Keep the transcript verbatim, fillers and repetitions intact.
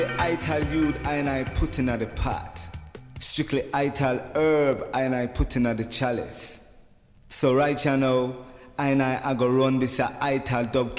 Ital youth and I put in the pot. Strictly Ital herb and I put in the chalice. So right you now, and I, I go run this a Ital dub